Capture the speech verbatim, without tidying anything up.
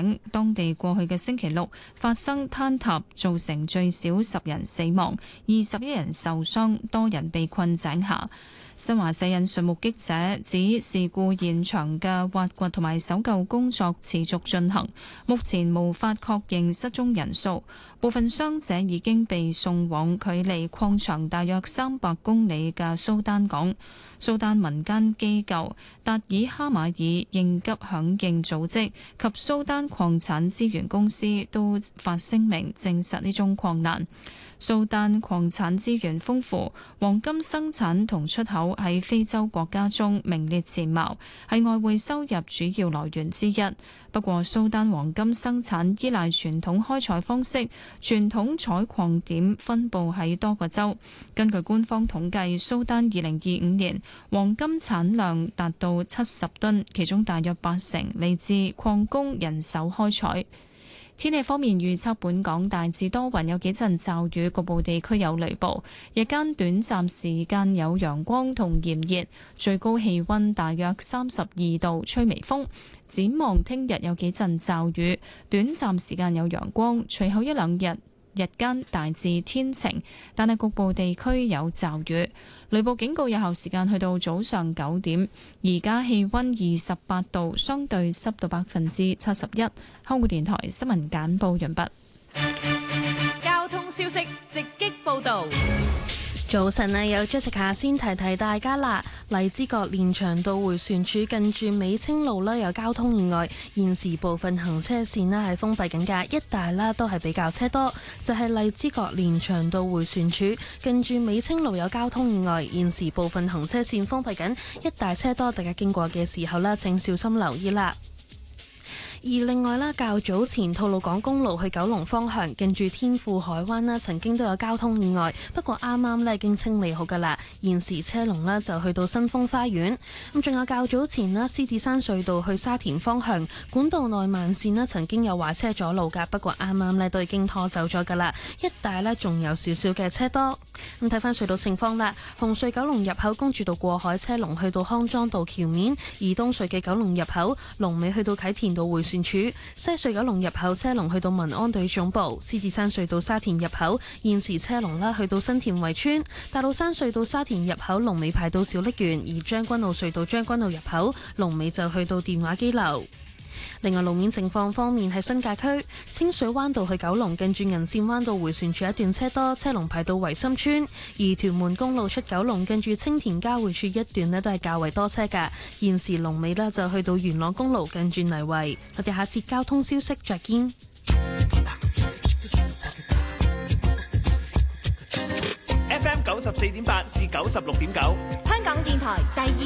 井，當地過去嘅星期六發生坍塌，造成最少十人死亡，二十一人受傷，多人被困井下。新華社引述目擊者指，事故現場嘅挖掘同埋搜救工作持續進行，目前無法確認失蹤人數。部分傷者已經被送往距離礦場大約三百公里嘅蘇丹港。蘇丹民間機構達爾哈馬爾應急響應組織及蘇丹礦產資源公司都發聲明證實呢宗礦難。蘇丹礦產資源豐富，黃金生產同出口喺非洲國家中名列前茅，係外匯收入主要來源之一。不過，蘇丹黃金生產依賴傳統開採方式，傳統採礦點分佈喺多個州。根據官方統計，蘇丹二零二五年黃金產量達到七十噸，其中大約八成嚟自礦工人手開採。天氣方面預測，本港大致多雲，有幾陣驟雨，局部地區有雷暴。日間短暫時間有陽光同炎熱，最高氣溫大約三十二度，吹微風。展望聽日有幾陣驟雨，短暫時間有陽光，隨後一兩日日間大致天晴，但係局部地區有驟雨。雷暴警告有效時間去到早上九點。而家氣溫二十八度，相對濕度百分之七十一。香港電台新聞簡報完畢。 交通消息直擊報道。 早晨啊，有 Jessica 先提提大家啦。荔枝角連翔道迴旋處近住美清路呢有交通意外，現時部分行車線呢係封閉緊㗎，一帶啦都係比較車多。就係荔枝角連翔道迴旋處近住美清路有交通意外，現時部分行車線封閉緊，一帶車多，大家經過嘅時候呢請小心留意啦。而另外啦，較早前吐露港公路去九龍方向，近住天賦海灣啦，曾經都有交通意外，不過啱啱呢已經清理好噶啦。現時車龍呢就去到新豐花園。咁仲有較早前啦，獅子山隧道去沙田方向，管道內慢線呢曾經有壞車阻路噶，不過啱啱呢都已經拖走咗噶啦。一帶呢仲有少少嘅車多。咁睇翻隧道情況啦，紅隧九龍入口公主道過海車龍去到康莊道橋面，而東隧嘅九龍入口龍尾去到啟田道迴旋處，西隧九龍入口車龍去到民安隊總部，獅子山隧道沙田入口現時車龍啦去到新田圍村，大老山隧道沙田入口龍尾排到小瀝源，而將軍澳隧道將軍澳入口龍尾就去到電話機樓。另外路面情況方面，喺新界區清水灣道去九龍近住銀線灣道迴旋處一段車多，車龍排到維深村；而屯門公路出九龍近住青田交匯處一段呢都係較為多車㗎。現時龍尾呢就去到元朗公路近住泥圍。我哋下節交通消息再見。 F M 九十四點八至九十六點九， 香港電台第二